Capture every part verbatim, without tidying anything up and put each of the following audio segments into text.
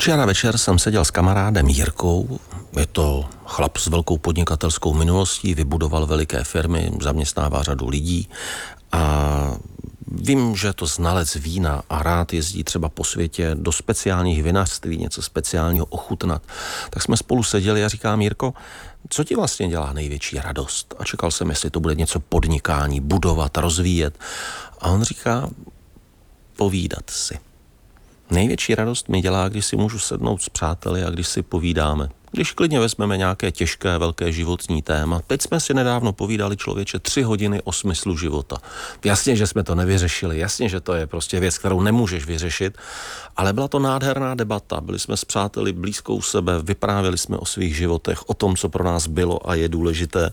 Včera večer jsem seděl s kamarádem Jirkou, je to chlap s velkou podnikatelskou minulostí, vybudoval veliké firmy, zaměstnává řadu lidí a vím, že je to znalec vína a rád jezdí třeba po světě do speciálních vinařství, něco speciálního ochutnat. Tak jsme spolu seděli a říkám: Jirko, co ti vlastně dělá největší radost? A čekal jsem, jestli to bude něco podnikání, budovat, rozvíjet. A on říká: povídat si. Největší radost mi dělá, když si můžu sednout s přáteli a když si povídáme. Když klidně vezmeme nějaké těžké, velké životní téma. Teď jsme si nedávno povídali, člověče, tři hodiny o smyslu života. Jasně, že jsme to nevyřešili, jasně, že to je prostě věc, kterou nemůžeš vyřešit, ale byla to nádherná debata. Byli jsme s přáteli blízko u sebe, vyprávěli jsme o svých životech, o tom, co pro nás bylo a je důležité.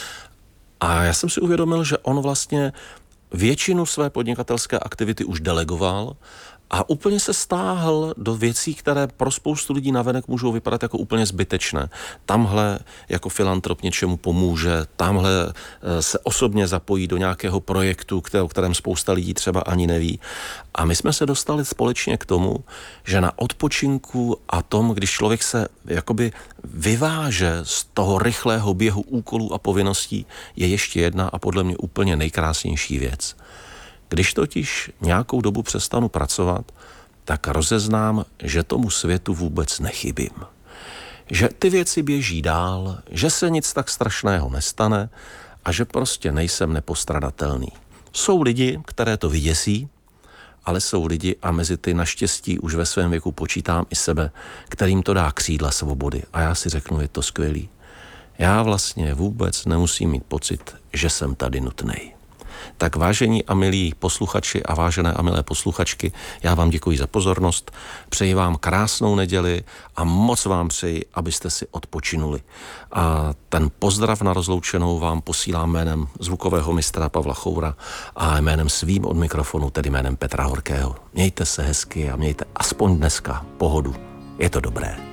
A já jsem si uvědomil, že on vlastně většinu své podnikatelské aktivity už delegoval a úplně se stáhl do věcí, které pro spoustu lidí navenek můžou vypadat jako úplně zbytečné. Tamhle jako filantrop něčemu pomůže, tamhle se osobně zapojí do nějakého projektu, o kterém spousta lidí třeba ani neví. A my jsme se dostali společně k tomu, že na odpočinku a tom, když člověk se jakoby vyváže z toho rychlého běhu úkolů a povinností, je ještě jedna a podle mě úplně nejkrásnější věc. Když totiž nějakou dobu přestanu pracovat, tak rozeznám, že tomu světu vůbec nechybím. Že ty věci běží dál, že se nic tak strašného nestane a že prostě nejsem nepostradatelný. Jsou lidi, které to vyděsí, ale jsou lidi, a mezi ty naštěstí už ve svém věku počítám i sebe, kterým to dá křídla svobody. A já si řeknu, je to skvělý. Já vlastně vůbec nemusím mít pocit, že jsem tady nutnej. Tak vážení a milí posluchači a vážené a milé posluchačky, já vám děkuji za pozornost, přeji vám krásnou neděli a moc vám přeji, abyste si odpočinuli. A ten pozdrav na rozloučenou vám posílám jménem zvukového mistra Pavla Choura a jménem svým od mikrofonu, tedy jménem Petra Horkého. Mějte se hezky a mějte aspoň dneska pohodu. Je to dobré.